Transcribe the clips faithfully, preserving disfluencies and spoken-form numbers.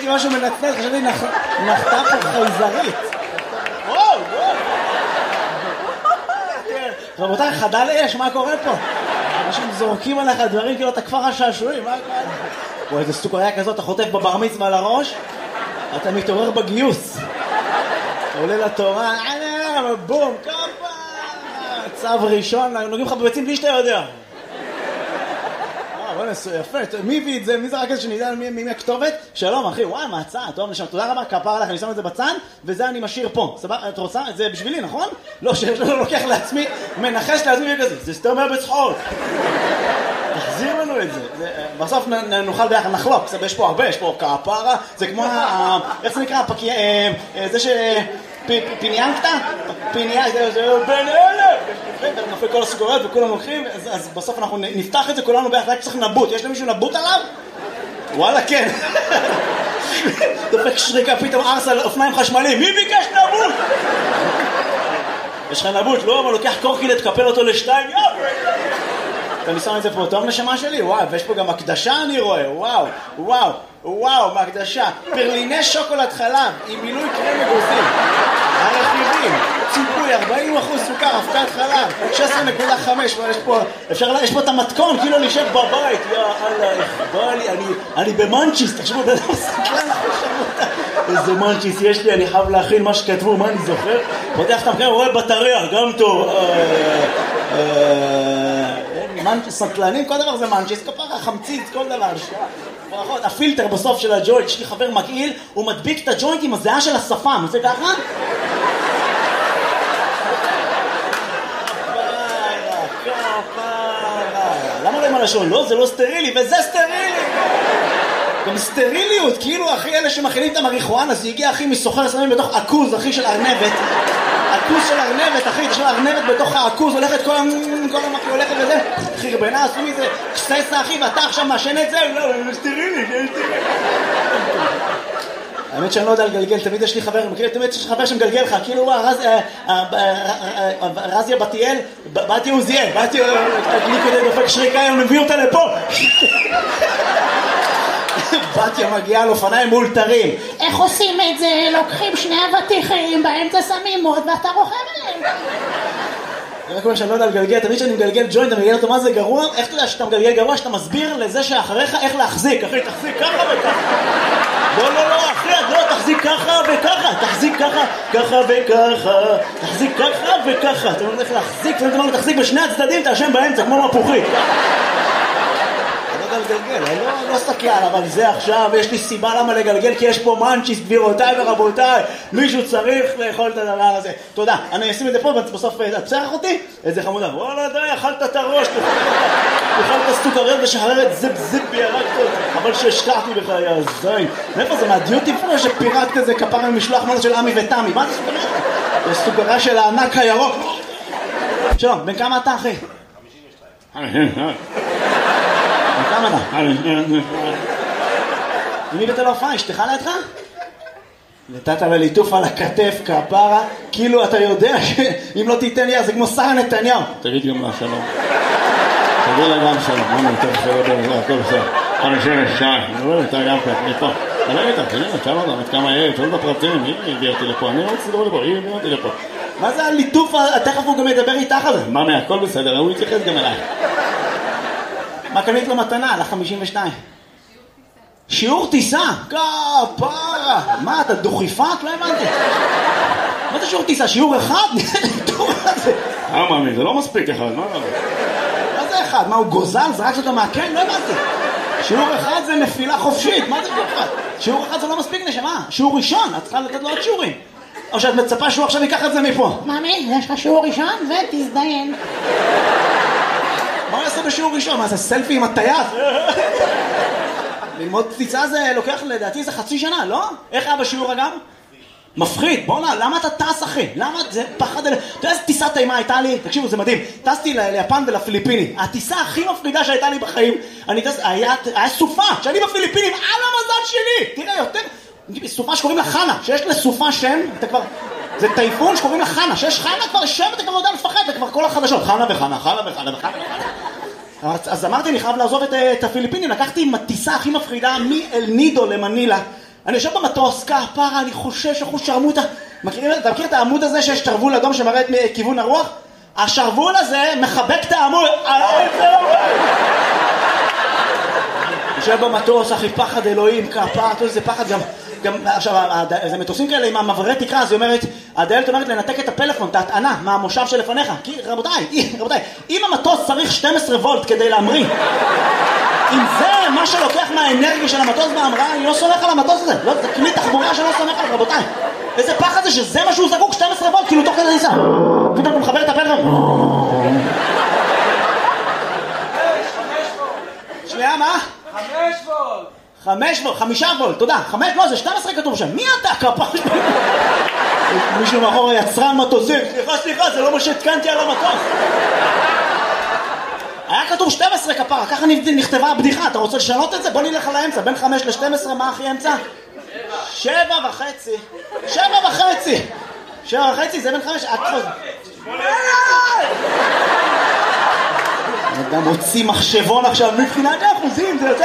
שמעתי משהו מנצנץ, חשבתי נחתה פה חייזרית. וואו, וואו. רבותיי, חדל אש, מה קורה פה? אנשים זורקים עליך דברים כאילו אתה כפר השעשועים, מה קורה? וואי, איזה סוכריה כזאת, אתה חוטף בבר מצווה לראש, אתה מתעורר בגיוס. אתה עולה לתורה, בום, כפה, צו ראשון, נוגעים לך בביצים בלי שאתה יודע. וואי, יפה, מי הביא את זה? מי זה רק איזה שנדע מי הכתובת? שלום אחי, וואי, מה הצעה? טוב, נשמע, תודה רבה, כפר עליך, אני שם את זה בצד, וזה אני משאיר פה. סבבה, את רוצה? זה בשבילי, נכון? לא, שאני לוקח לעצמי, מנחש לעצמי וכזה, זה סתם מה בצחוק. תחזיר לנו את זה. בסוף נוכל ביחד, נחלוק, יש פה הרבה, יש פה כפרה, זה כמו, איך זה נקרא? זה ש... פיניאנקטה? פיניאנקטה, זה בן אלף! נופל כל הסוכריות וכולם הולכים, אז בסוף אנחנו נפתח את זה כולנו ביחד, רק צריך נבוט. יש למישהו נבוט עליו? וואלה, כן. דופק שריקה, פתאום ארס על אופניים חשמליים. מי ביקש נבוט? יש לך נבוט, לא? אבל לוקח קורקילט, תקפל אותו לשתיים, יופי! אתה שם את זה פה טוב נשמה שלי? וואו, ויש פה גם הקדשה אני רואה, וואו, וואו, וואו, מהקדשה. פרליני שוקולד חלב עם מילוי קרם אגוזים. הרכיבים, ציפוי, ארבעים אחוז סוכר, אבקת חלב, שש עשרה נקודה חמש, יש פה, אפשר, יש פה את המתכון, כאילו נשב בבית, יא אללה, איך בא לי, אני, אני במנצ'יס, תחשבו, בן אדם סקלן, איזה מנצ'יס יש לי, אני חייב להכין מה שכתבו, מה אני זוכר? פותח את המקרה, רואה בטריה, גם טוב, מנצ'יס, סקלנים, כל דבר זה מנצ'יס, כפרה, חמציץ, כל דבר, ברכות, הפילטר בסוף של הג'וינט, יש לי חבר מגעיל, הוא מדביק את הג'וינט עם הזיעה של השפם, זה ככה? למה לא עם הלשון? לא, זה לא סטרילי, וזה סטרילי! גם סטריליות, כאילו אחי אלה שמכינים את המריחואנה, זה הגיע אחי מסוחר שמים בתוך עכוז, אחי של ארנבת. עכוז של ארנבת, אחי, יש לה ארנבת בתוך העכוז, הולכת כל המקי, הולכת וזה. חרבנה, עשו מזה קססה, אחי, ואתה עכשיו מאשן את זה? לא, זה סטרילי, זה סטרילי. האמת שאני לא יודע לגלגל, תמיד יש לי חבר, תמיד יש לי חבר שמגלגל לך, כאילו רזיה בתיאל, באתי עוזיאל, באתי לי כדי דופק שריקה, אני מביא אותה לפה. בתיה מגיעה על אופניים מאולתרים. איך עושים את זה? לוקחים שני אבטיחים, באמצע שמים מוד ואתה רוכב עליהם. רק אומר שאני לא יודע לגלגל, תמיד שאני מגלגל ג'וינט, אתה מגלגל אותו מה זה גרוע? איך אתה יודע שאתה מגלגל גרוע? שאתה מסביר לזה שאחריך איך להחזיק. אחי, תחזיק ככה וככה. לא, לא, לא, אחי, לא, תחזיק ככה וככה. תחזיק ככה, ככה וככה. תחזיק ככה וככה. אתה אומר איך להחזיק, ואתה אומר תחזיק בשני הצדדים, אתה אשם באמצע, כמו מפוחית. לגלגל, אני לא, לא סתכל, אבל זה עכשיו, יש לי סיבה למה לגלגל, כי יש פה מנצ'יס, גבירותיי ורבותיי, מישהו צריך לאכול את הדבר הזה. תודה, אני אשים את זה פה, בסוף תצרח אותי, איזה חמודה, וואלה די, אכלת את הראש, תאכל את הסוכריות ושחררת זיפ זיפ בירקת, אבל שהשקעתי בך, יא זין. מאיפה זה, מהדיוטי פרי שפירקת איזה כפרה ממשלוח מנה של עמי ותמי, מה זה סוכריה? זה סוכריה של הענק הירוק. שלום, בן כמה אתה אחי? כמה אתה? מי בתל אופן? אשתך לידך? נתת לליטוף על הכתף, כפרה, כאילו אתה יודע שאם לא תיתן לי זה כמו שרה נתניהו. תגיד גם לה שלום. תגיד לה גם שלום. מה נתן לך? הכל בסדר. אני חושב שעה. אני אומר אתה גם כך, אני פה. אני לא איתה, תגיד לה, תשאל אותה, עד כמה יהיה, תשאל את הפרטים, היא הביאה אותי לפה, אני רוצה לדבר לפה, היא הביאה אותי לפה. מה זה הליטוף? תכף הוא גם ידבר איתך על זה. מה מה, הכל בסדר, הוא יתייחס גם אליי. מה קנית לו מתנה? על ה-חמישים ושתיים. שיעור טיסה? כפרה! מה, אתה דוכיפת? לא הבנתי. מה זה שיעור טיסה? שיעור אחד? אה, מאמי, זה לא מספיק אחד, מה זה? מה זה אחד? מה, הוא גוזל? זרקת אותו מהקן? לא הבנתי. שיעור אחד זה נפילה חופשית. מה זה שיעור אחד? שיעור אחד זה לא מספיק נשמה. שיעור ראשון, את צריכה לתת לו עוד שיעורים. או שאת מצפה שהוא עכשיו ייקח את זה מפה. מאמי, יש לך שיעור ראשון ותזדיין. מה הוא יעשה בשיעור ראשון? מה זה סלפי עם הטייס? ללמוד טיסה זה לוקח לדעתי זה חצי שנה, לא? איך היה בשיעור אגב? מפחיד, בוא נה, למה אתה טס אחי? למה זה פחד? אתה יודע איזה טיסה טעימה הייתה לי? תקשיבו, זה מדהים. טסתי ליפן ולפיליפיני. הטיסה הכי מפחידה שהייתה לי בחיים, אני טס, היה, היה סופה, שאני בפיליפינים, על המזל שלי! תראה, יותר, סופה שקוראים לה חנה, שיש לסופה שם, אתה כבר... זה טייפון שקוראים לה חנה, שיש חנה כבר שם, אתה כבר יודע לפחד, זה כבר כל החדשות, חנה וחנה, חנה וחנה וחנה וחנה. אז אמרתי, אני חייב לעזוב את, את הפיליפינים, לקחתי עם הטיסה הכי מפחידה מאל נידו למנילה, אני יושב במטוס, כפרה, אני חושש, אחוז שרמוטה. מכירים, אתה מכיר את העמוד הזה שיש שרוול אדום שמראה את כיוון הרוח? השרוול הזה מחבק את העמוד. יושב במטוס, אחי, פחד אלוהים, כפרה, זה פחד גם... גם, עכשיו, זה מטוסים כאלה עם המעברי תקרה, אז היא אומרת, הדיילת אומרת לנתק את הפלאפון, את ההטענה, מהמושב שלפניך. כי, רבותיי, רבותיי, אם המטוס צריך שתים עשרה וולט כדי להמריא, אם זה מה שלוקח מהאנרגיה של המטוס בהמראה, אני לא סומך על המטוס הזה. לא, זה כלי תחבורה שלא סומך על, רבותיי. איזה פחד זה שזה מה שהוא זקוק, שתים עשרה וולט, כאילו תוך כדי ניסה. פתאום הוא מחבר את הפלאפון. שנייה, מה? חמש וולט. חמש וולט, חמישה וולט, תודה. חמש, לא, זה שתים עשרה כתוב שם. מי אתה, כפר? מישהו מאחור יצרן מטוסים. סליחה, סליחה, זה לא מה שהתקנתי על המטוס. היה כתוב שתים עשרה כפרה, ככה נכתבה הבדיחה. אתה רוצה לשנות את זה? בוא נלך על האמצע. בין חמש ל-שתים עשרה, מה הכי אמצע? שבע וחצי. שבע וחצי. שבע וחצי, זה בין חמש. את חוז... אדם מוציא מחשבון עכשיו, מבחינת האחוזים, זה יוצא...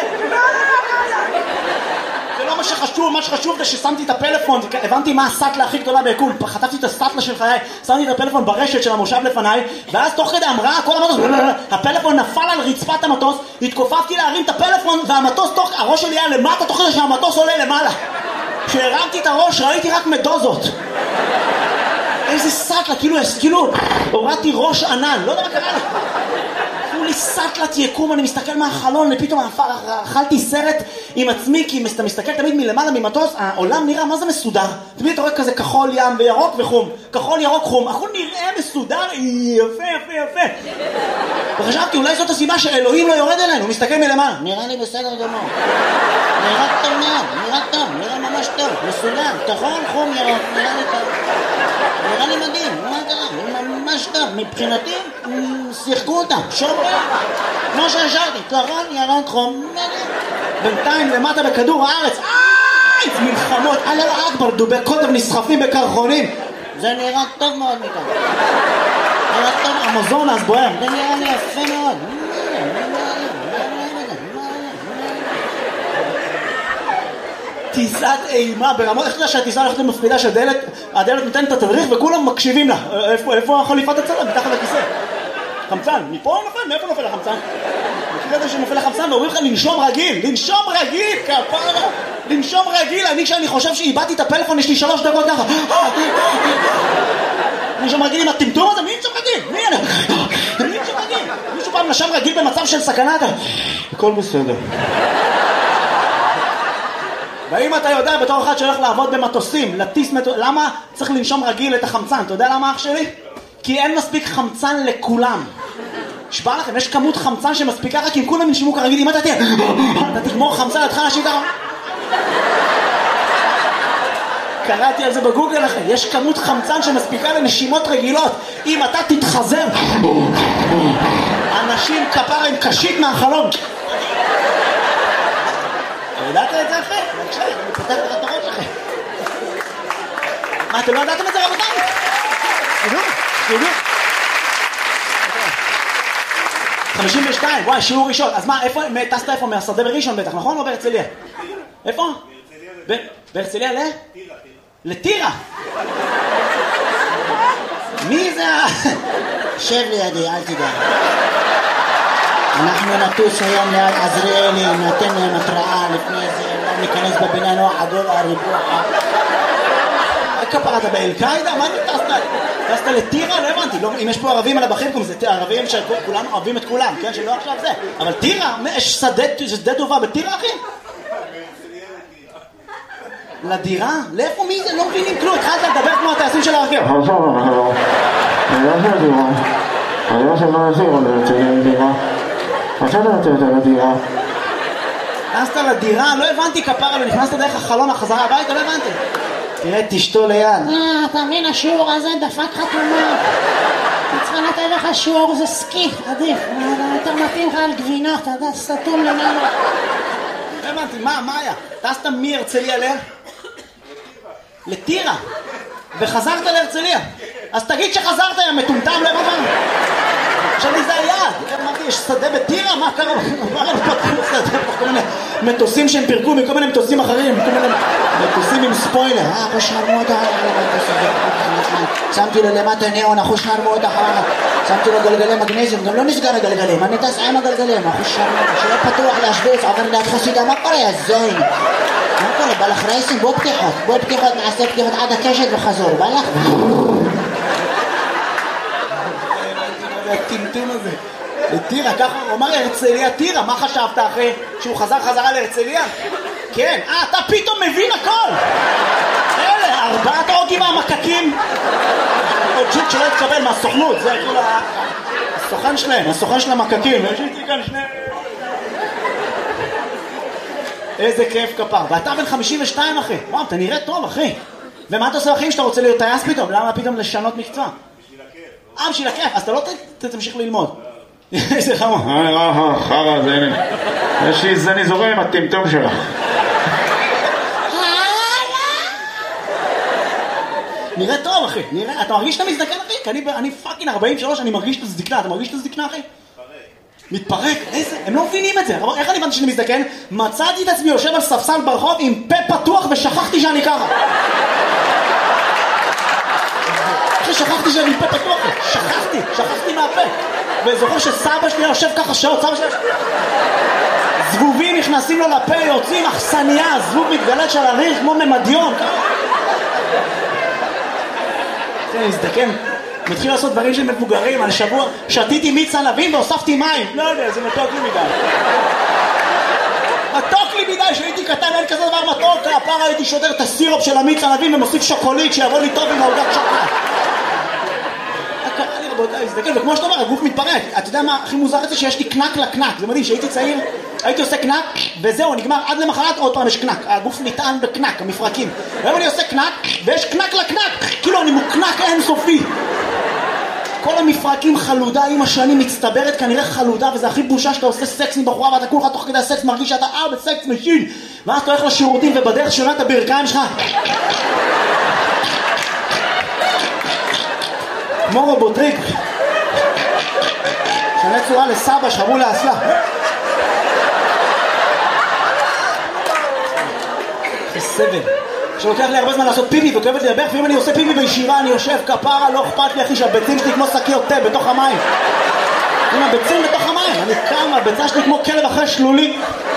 זה לא מה שחשוב, מה שחשוב זה ששמתי את הפלאפון, הבנתי מה הסטלה הכי גדולה ביקום, חטפתי את הסטלה של חיי, שמתי את הפלאפון ברשת של המושב לפניי, ואז תוך כדי המראה, כל המטוס, הפלאפון נפל על רצפת המטוס, התכופפתי להרים את הפלאפון, והמטוס תוך, הראש שלי היה למטה, תוך כדי שהמטוס עולה למעלה. כשהרמתי את הראש, ראיתי רק מדוזות. איזה סטלה, כאילו, כאילו, הורדתי ראש ענן, לא יודע מה קרה לי. כאילו לי סטלת יקום, אני מסתכל מהחלון, ופתאום אכלתי סרט עם עצמי, כי אתה מסתכל תמיד מלמעלה ממטוס, העולם נראה מה זה מסודר. תמיד אתה רואה כזה כחול ים וירוק וחום, כחול ירוק חום, הכל נראה מסודר, יפה יפה יפה. וחשבתי, אולי זאת הסיבה שאלוהים לא יורד אלינו, הוא מסתכל מלמעלה. נראה לי בסדר גמור. נראה טוב מאוד, נראה טוב, נראה ממש טוב, מסודר, כחול, חום, ירוק, נראה לי טוב. נראה לי מדהים, מה קרה? ממש טוב, מבחינתי, שיחקו אותם, שומרים, כמו שהשארתי, כחול, ירוק, חום, בינתיים למטה בכדור הארץ, איי, מלחמות, אללה אכבר, דובי קוטב נסחפים בקרחונים, זה נראה טוב מאוד מכאן. נראה טוב, אמזונס בוער, זה נראה לי יפה מאוד. טיסת אימה ברמות, איך אתה שהטיסה הולכת למפחידה שהדלת, הדלת נותנת את התדריך וכולם מקשיבים לה. איפה, איפה חליפת הצלם? מתחת לכיסא. חמצן, מפה נופל? מאיפה נופל החמצן? מכיר את זה שנופל החמצן ואומרים לך לנשום רגיל, לנשום רגיל, כפרה, לנשום רגיל. אני כשאני חושב שאיבדתי את הפלאפון, יש לי שלוש דקות ככה. לנשום רגיל עם הטמטום הזה, מי נשום רגיל? מי אני? מי נשום רגיל? מישהו פעם נשם רגיל במצב של סכנה? הכל בסדר. ואם אתה יודע בתור אחד שהולך לעבוד במטוסים, לטיס מטוס, למה צריך לנשום רגיל את החמצן? אתה יודע למה אח שלי? כי אין מספיק חמצן לכולם. שבא לכם, יש כמות חמצן שמספיקה רק אם כולם ינשימו כרגיל. אם אתה תהיה, אתה תגמור חמצן, אתה להשאיר ככה. קראתי על זה בגוגל לכם, יש כמות חמצן שמספיקה לנשימות רגילות. אם אתה תתחזר, אנשים כפרה עם קשית מהחלום. ידעת את זה אחרי? בבקשה, אני פותח לך את הראש אחרי. מה, אתם לא ידעתם את זה רבותיי? תדעו, תדעו. חמישים ושתיים, וואי, שיעור ראשון. אז מה, איפה, טסת איפה? מהשדה בראשון בטח, נכון? או בהרצליה? איפה? בהרצליה ל? טירה. לטירה? מי זה ה... שב לידי, אל תדע. אנחנו נטוס היום ליד עזריאלי, נתן להם התראה לפני זה, לא ניכנס בבניין או עדול הריבוע. כפרה, אתה באל-קאידה? מה אתה טסת? טסת לטירה? לא הבנתי. אם יש פה ערבים על הבחים, זה ערבים שכולם אוהבים את כולם, כן? שלא עכשיו זה. אבל טירה? יש שדה טובה בטירה, אחי? לדירה? לאיפה מי זה? לא מבינים כלום. התחלת לדבר כמו הטייסים של הרכב. עכשיו אנחנו... אני לא של דירה. אני לא של מה נשאיר עוד לצלם דירה. עכשיו אתה רוצה יותר לדירה. נכנסת לדירה? לא הבנתי כפרה, ונכנסת דרך החלון החזרה הביתה? לא הבנתי. תראה, תשתו ליד. אה, אתה מבין, השיעור הזה דפק חתומה. צריכה לתת לך שיעור, זה סקי, עדיף. יותר מתאים לך על גבינות, אתה יודע, סתום למעלה. לא הבנתי, מה, מה היה? טסת מהרצליה ל... לטירה. וחזרת להרצליה. אז תגיד שחזרת, יא מטומטם, לא הבנתי. עכשיו לי זה היעד. אמרתי, יש שדה בטירה? מה קרה? מה לא פתחו שדה? מטוסים שהם פירקו מכל מיני מטוסים אחרים, מכל מיני מטוסים עם ספוילר. אה, אחו שרמוטה, שמתי לו למטה ניאון, אחו שרמוטה, שמתי לו גלגלי מגנזיום, גם לא נסגר הגלגלים, אני טס עם הגלגלים, אחו שרמוטה, שיהיה פתוח להשוויץ, עבר ליד חסידה, מה קורה, הזוין? מה קורה, בא לך רייסים, בוא פתיחות, בוא פתיחות, נעשה פתיחות עד הקשת וחזור, בא לך? הטמטום הזה. לטירה, ככה הוא אמר להרצליה, טירה, מה חשבת אחרי שהוא חזר חזרה להרצליה? כן, אה, אתה פתאום מבין הכל! אלה, ארבעת האוגים המקקים. עוד ג'יט שלא התקבל מהסוכנות, זה כאילו הסוכן שלהם, הסוכן של המקקים. יש לי כאן שני... איזה כיף כפר. ואתה בן חמישים ושתיים אחי. וואו, אתה נראה טוב אחי. ומה אתה עושה אחי שאתה רוצה להיות טייס פתאום? למה פתאום לשנות מקצוע? אה, בשביל הכיף, אז אתה לא תמשיך ללמוד. איזה חמור. אה, אה, חרא, זה הנה. יש לי זני זורם עם הטמטום שלך. נראה טוב אחי, נראה, אתה מרגיש שאתה מזדקן אחי? כי אני, אני פאקינג ארבעים ושלוש, אני מרגיש את הזדקנה, אתה מרגיש את הזדקנה אחי? מתפרק. מתפרק, איזה, הם לא מבינים את זה. איך אני הבנתי שאני מזדקן? מצאתי את עצמי יושב על ספסל ברחוב עם פה פתוח ושכחתי שאני ככה. שכחתי שאני עם פה פתוח, שכחתי, שכחתי מהפה. וזוכר שסבא שלי יושב ככה שעות, סבא שלי... זבובים נכנסים לו לפה, יוצאים אכסניה, זבוב מתגלת של הריח כמו ממדיון. אני מזדקן, מתחיל לעשות דברים של מבוגרים. על שבוע שתיתי מיץ ענבים והוספתי מים. לא יודע, זה מתוק לי מדי. מתוק לי מדי, שהייתי קטן, אין כזה דבר מתוק. הפעם הייתי שודר את הסירופ של המיץ ענבים ומוסיף שוקולית שיבוא לי טוב עם העוגת שוקולד. קרה לי רבותיי, מזדקן, וכמו שאתה אומר, הגוף מתפרק. אתה יודע מה הכי מוזר את זה? שיש לי קנק לקנק. זה מדהים, שהייתי צעיר, הייתי עושה קנק, וזהו, נגמר עד למחרת, עוד פעם יש קנק. הגוף נטען בקנק, המפרקים. והיום אני עושה קנק, ויש קנק לקנק. כאילו אני מוקנק אינסופי. כל המפרקים חלודה עם השנים מצטברת, כנראה חלודה, וזה הכי בושה שאתה עושה סקס עם בחורה, ואתה כולך תוך כדי הסקס מרגיש שאתה אה בסקס משין. ואז אתה הולך לשירותים, ובדרך שונה את הברכיים שלך. כמו רובוטריק. שנה צורה לסבא, שחרו לאסלה. זה סבל. שלוקח לי הרבה זמן לעשות פיפי וכואבת לי לברך, ואם אני עושה פיפי בישיבה אני יושב כפרה, לא אכפת לי אחי שהביצים שלי כמו שקיות תה בתוך המים. עם הביצים בתוך המים, אני קם, הביצה שלי כמו כלב אחרי שלולי.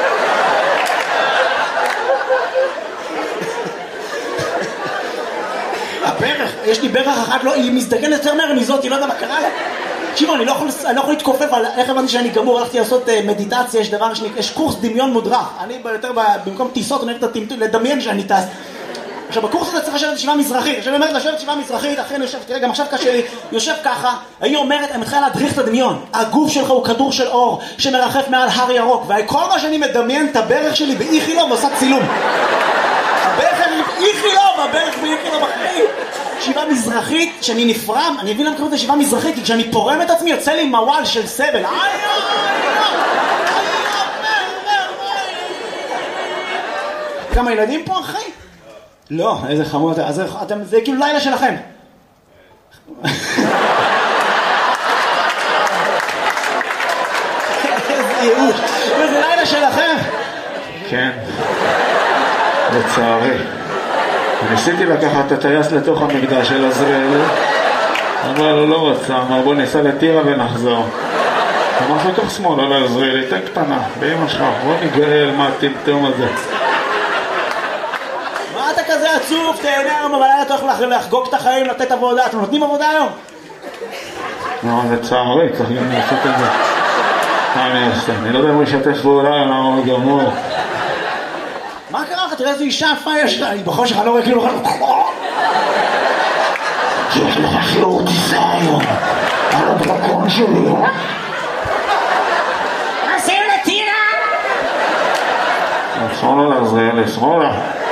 הברך, יש לי ברך אחת, לא, היא מזדגנת יותר מהר מזאת, היא לא יודע מה קרה לה. תקשיבו, אני לא יכול, אני לא יכול להתכופף על איך הבנתי שאני גמור, הלכתי לעשות uh, מדיטציה, יש דבר שני, יש קורס דמיון מודרך. אני יותר במקום טיסות, אני אוהב לדמיין שאני טס. עכשיו, בקורס הזה צריך לשבת ישיבה מזרחית. עכשיו, היא אומרת לשבת ישיבה מזרחית, אחרי אני יושב, תראה, גם עכשיו קשה לי, יושב ככה, היא אומרת, אני מתחילה להדריך את הדמיון. הגוף שלך הוא כדור של אור שמרחף מעל הר ירוק, וכל מה שאני מדמיין את הברך שלי באיכילוב ועושה צילום. הברך שלי באיכילוב, הברך באיכילוב אחרי. ישיבה מזרחית, שאני נפרם, אני אבין למה קוראים את ישיבה מזרחית, כי כשאני פורם את עצמי יוצא לי מוואל של סבל. כמה ילדים פה אחי? לא, איזה חמור, אז אתם, זה כאילו לילה שלכם. איזה ייאוש, וזה לילה שלכם. כן, לצערי. ניסיתי לקחת את הטייס לתוך המקדש של עזריאל, אבל הוא לא רצה, אמר בוא ניסע לטירה ונחזור. אמרתי תוך שמאל על עזריאל, תן קטנה, באמא שלך, בוא נגאל מה הטמטום הזה. מה אתה כזה עצוב? תהנה היום, אבל אתה הולך לחגוג את החיים, לתת עבודה. אתם נותנים עבודה היום? לא, לצערי, צריך גם לעשות את זה. מה אני אעשה? אני לא יודע אם הוא ישתף פעולה, למה הוא גמור. מה קרה לך? תראה איזה אישה יפה יש לה. אני בחור שלך לא רואה כאילו... יש לך שיעור טיסה היום על הדרקון שלי. עושים לטירה! שמאלה לעזריאל, שמאלה.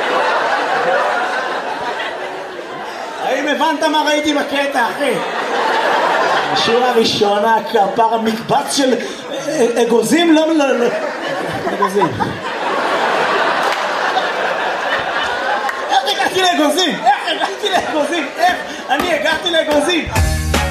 האם הבנת מה ראיתי בקטע, אחי? השורה הראשונה, כפר המקבץ של אגוזים, לא, לא, לא. אגוזים. איך הגעתי לאגוזים? איך הגעתי לאגוזים? איך? אני הגעתי לאגוזים.